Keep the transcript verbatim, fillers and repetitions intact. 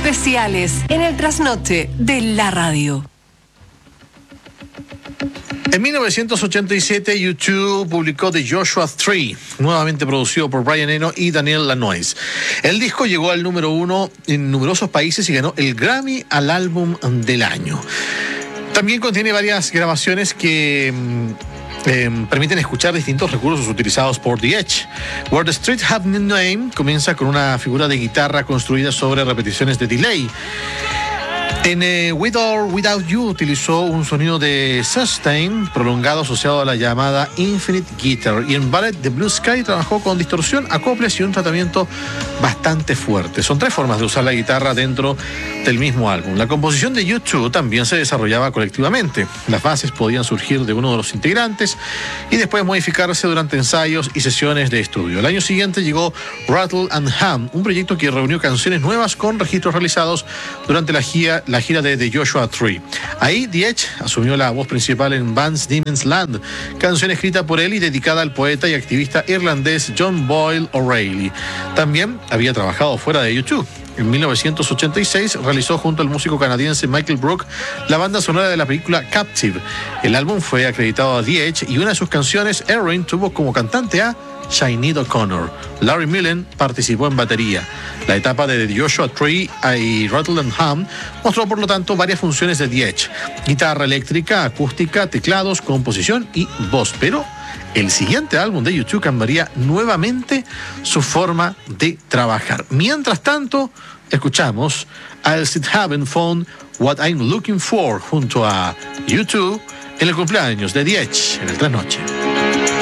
especiales en el trasnoche de la radio. En mil novecientos ochenta y siete, U dos publicó The Joshua Tree, nuevamente producido por Brian Eno y Daniel Lanois. El disco llegó al número uno en numerosos países y ganó el Grammy al álbum del año. También contiene varias grabaciones que eh, permiten escuchar distintos recursos utilizados por The Edge. Where the Street Have No Name comienza con una figura de guitarra construida sobre repeticiones de delay. En eh, With or Without You utilizó un sonido de sustain prolongado asociado a la llamada Infinite Guitar, y en Ballet de Blue Sky trabajó con distorsión, acoples y un tratamiento bastante fuerte. Son tres formas de usar la guitarra dentro del mismo álbum. La composición de U dos también se desarrollaba colectivamente. Las bases podían surgir de uno de los integrantes y después modificarse durante ensayos y sesiones de estudio. El año siguiente llegó Rattle and Hum, un proyecto que reunió canciones nuevas con registros realizados durante la gira la gira de The Joshua Tree. Ahí The Edge asumió la voz principal en Vance Demon's Land, canción escrita por él y dedicada al poeta y activista irlandés John Boyle O'Reilly. También había trabajado fuera de U dos. En mil novecientos ochenta y seis realizó junto al músico canadiense Michael Brook la banda sonora de la película Captive. El álbum fue acreditado a The Edge y una de sus canciones, Erin, tuvo como cantante a Sinead O'Connor. Larry Millen participó en batería. La etapa de The Joshua Tree y Rattle and Hum mostró por lo tanto varias funciones de The Edge: guitarra eléctrica, acústica, teclados, composición y voz. Pero el siguiente álbum de U dos cambiaría nuevamente su forma de trabajar. Mientras tanto, escuchamos I'll Still Haven't Found What I'm Looking For junto a U dos en el cumpleaños de The Edge en el Trasnoche.